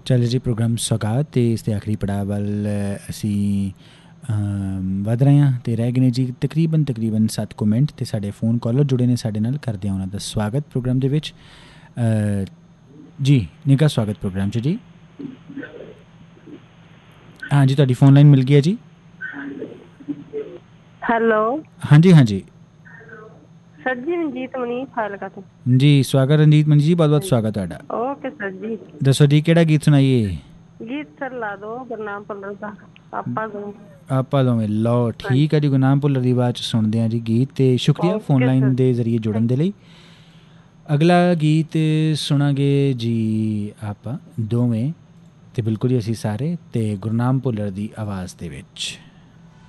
ਚੱਲ ਜੀ ਪ੍ਰੋਗਰਾਮ ਸੌਗਾਤ ਅਤੇ ਇਸ ਦੇ ਆਖਰੀ ਪੜਾਅ ਵੱਲ ਅਸੀਂ ਵੱਧ ਰਹੇ ਹਾਂ ਅਤੇ ਰਹਿ ਗਏ ਨੇ ਜੀ ਤਕਰੀਬਨ 7 ਕੁ ਮਿੰਟ ਅਤੇ ਸਾਡੇ ਫੋਨ ਕਾਲਰ ਜੁੜੇ ਨੇ ਸਾਡੇ ਨਾਲ। ਕਰਦੇ ਹਾਂ ਉਹਨਾਂ ਦਾ ਸਵਾਗਤ ਪ੍ਰੋਗਰਾਮ ਦੇ ਵਿੱਚ। ਜੀ ਨਿੱਘਾ ਸਵਾਗਤ ਪ੍ਰੋਗਰਾਮ 'ਚ ਜੀ। ਹਾਂਜੀ ਤੁਹਾਡੀ ਫੋਨ ਲਾਈਨ ਮਿਲ ਗਈ ਹੈ ਜੀ। ਹੈਲੋ ਹਾਂਜੀ ਹਾਂਜੀ ਸਰ ਜੀ, ਰਣਜੀਤ ਮਨੀ ਫਾਜ਼ਿਲਕਾ ਤੋਂ ਜੀ। ਸਵਾਗਤ ਰਣਜੀਤ ਮਨੀ ਜੀ, ਬਹੁਤ ਬਹੁਤ ਸਵਾਗਤ ਤੁਹਾਡਾ। ਓਕੇ ਸਰ ਜੀ। ਦੱਸੋ ਜੀ ਕਿਹੜਾ ਗੀਤ ਸੁਣਾਈਏ? ਗੀਤ ਸਰ ਲਾ ਦਿਓ ਗੁਰਨਾਮ ਭੁੱਲਰ ਦਾ ਆਪਾਂ ਦੋਵੇਂ ਲਓ। ਠੀਕ ਹੈ ਜੀ, ਗੁਰਨਾਮ ਭੁੱਲਰ ਦੀ ਆਵਾਜ਼ 'ਚ ਸੁਣਦੇ ਹਾਂ ਜੀ ਗੀਤ। ਅਤੇ ਸ਼ੁਕਰੀਆ ਫੋਨ ਲਾਈਨ ਦੇ ਜ਼ਰੀਏ ਜੁੜਨ ਦੇ ਲਈ। ਅਗਲਾ ਗੀਤ ਸੁਣਾਂਗੇ ਜੀ ਆਪਾਂ ਦੋਵੇਂ ਅਤੇ ਬਿਲਕੁਲ ਹੀ ਅਸੀਂ ਸਾਰੇ, ਅਤੇ ਗੁਰਨਾਮ ਭੁੱਲਰ ਦੀ ਆਵਾਜ਼ ਦੇ ਵਿੱਚ।